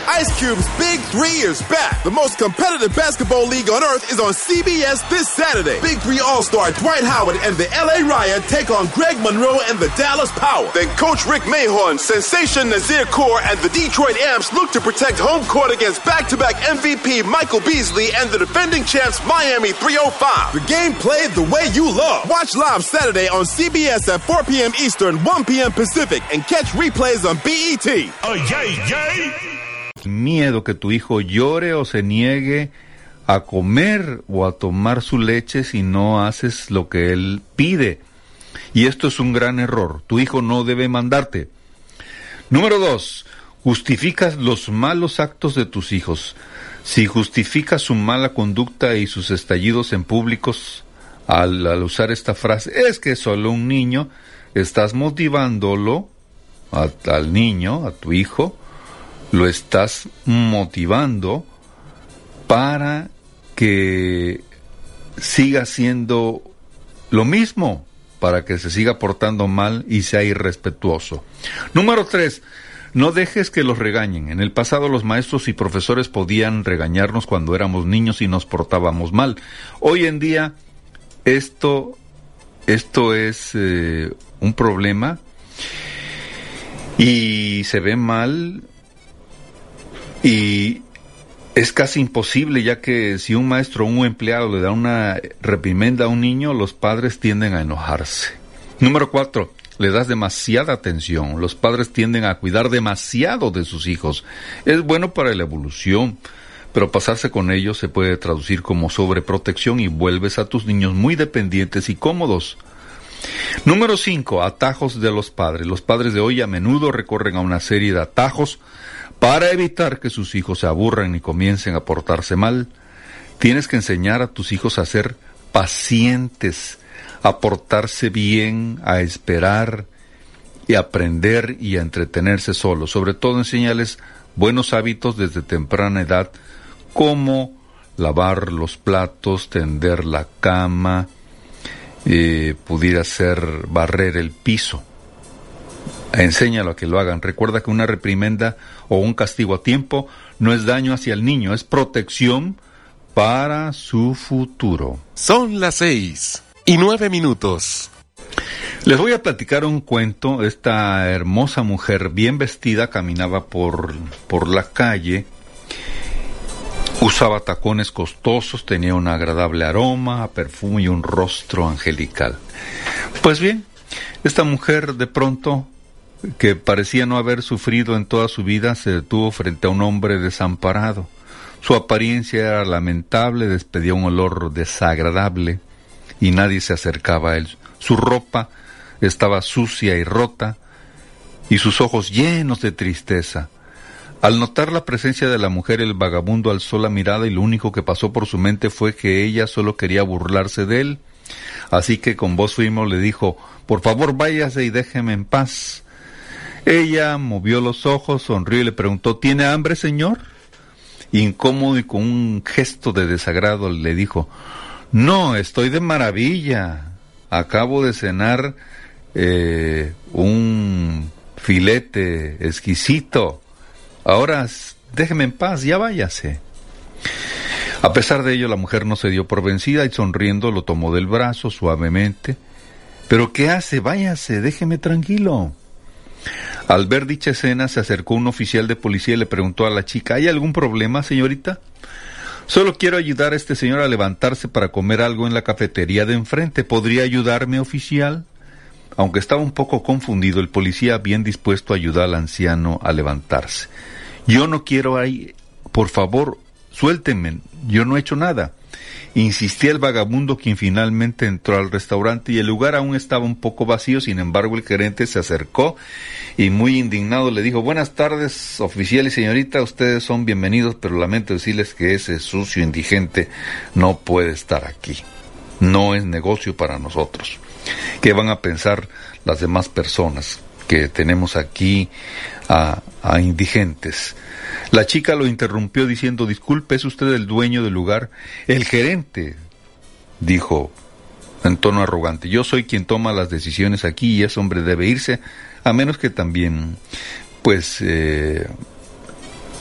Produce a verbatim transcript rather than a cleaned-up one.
Ice Cube's Big Three is back. The most competitive basketball league on earth is on C B S this Saturday. Big Three All-Star Dwight Howard and the L A Riot take on Greg Monroe and the Dallas Power. Then Coach Rick Mahorn, Sensation Nazir Kaur, and the Detroit Amps look to protect home court against back-to-back M V P Michael Beasley and the defending champs Miami three oh five. The game played the way you love. Watch live Saturday on C B S at four p.m. Eastern, one p.m. Pacific, and catch replays on B E T. Oh, yay, yay. Miedo que tu hijo llore o se niegue a comer o a tomar su leche si no haces lo que él pide. Y esto es un gran error. Tu hijo no debe mandarte. Número dos, justificas los malos actos de tus hijos. Si justificas su mala conducta y sus estallidos en públicos al, al usar esta frase, es que es solo un niño, estás motivándolo a, al niño, a tu hijo, lo estás motivando para que siga haciendo lo mismo, para que se siga portando mal y sea irrespetuoso. Número tres, no dejes que los regañen. En el pasado los maestros y profesores podían regañarnos cuando éramos niños y nos portábamos mal. Hoy en día esto, esto es eh, un problema y se ve mal. Y es casi imposible, ya que si un maestro o un empleado le da una reprimenda a un niño, los padres tienden a enojarse. Número cuatro, le das demasiada atención. Los padres tienden a cuidar demasiado de sus hijos. Es bueno para la evolución, pero pasarse con ellos se puede traducir como sobreprotección y vuelves a tus niños muy dependientes y cómodos. Número cinco, atajos de los padres. Los padres de hoy a menudo recorren a una serie de atajos para evitar que sus hijos se aburran y comiencen a portarse mal. Tienes que enseñar a tus hijos a ser pacientes, a portarse bien, a esperar y a aprender y a entretenerse solos. Sobre todo enséñales buenos hábitos desde temprana edad, como lavar los platos, tender la cama, eh, pudiera ser barrer el piso. Enséñalo a que lo hagan. Recuerda que una reprimenda o un castigo a tiempo no es daño hacia el niño, es protección para su futuro. Son las seis y nueve minutos. Les voy a platicar un cuento. Esta hermosa mujer bien vestida caminaba por, por la calle, usaba tacones costosos, tenía un agradable aroma, perfume y un rostro angelical. Pues bien, esta mujer de pronto, que parecía no haber sufrido en toda su vida, se detuvo frente a un hombre desamparado. Su apariencia era lamentable, despedía un olor desagradable y nadie se acercaba a él. Su ropa estaba sucia y rota y sus ojos llenos de tristeza. Al notar la presencia de la mujer, el vagabundo alzó la mirada y lo único que pasó por su mente fue que ella solo quería burlarse de él. Así que con voz firme le dijo: «Por favor, váyase y déjeme en paz». Ella movió los ojos, sonrió y le preguntó: «¿Tiene hambre, señor?». Incómodo y con un gesto de desagrado le dijo: «No, estoy de maravilla. Acabo de cenar eh, un filete exquisito. Ahora déjeme en paz, ya váyase». A pesar de ello, la mujer no se dio por vencida y sonriendo lo tomó del brazo suavemente. «¿Pero qué hace? Váyase, déjeme tranquilo». Al ver dicha escena, se acercó un oficial de policía y le preguntó a la chica: ¿hay algún problema, señorita? «Solo quiero ayudar a este señor a levantarse para comer algo en la cafetería de enfrente. ¿Podría ayudarme, oficial?». Aunque estaba un poco confundido, el policía, bien dispuesto, ayudó al anciano a levantarse. «Yo no quiero ahí, por favor, suéltenme, yo no he hecho nada», insistía el vagabundo, quien finalmente entró al restaurante y el lugar aún estaba un poco vacío. Sin embargo, el gerente se acercó y muy indignado le dijo: «Buenas tardes, oficial y señorita, ustedes son bienvenidos, pero lamento decirles que ese sucio indigente no puede estar aquí. No es negocio para nosotros». ¿Qué van a pensar las demás personas que tenemos aquí a, a indigentes? La chica lo interrumpió diciendo: «Disculpe, ¿es usted el dueño del lugar?». «El gerente», dijo en tono arrogante. «Yo soy quien toma las decisiones aquí y ese hombre debe irse, a menos que también, pues, eh,